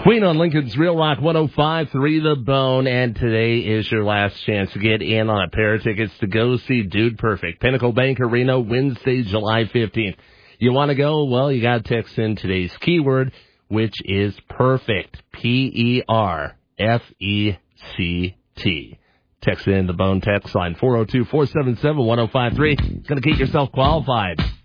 Queen on Lincoln's Real Rock 105.3 The Bone, and today is your last chance to get in on a pair of tickets to go see Dude Perfect, Pinnacle Bank Arena, Wednesday, July 15th. You want to go? Well, you got to text in today's keyword, which is perfect. P-E-R-F-E-C-T. Text in the Bone text line 402-477-1053. Going to get yourself qualified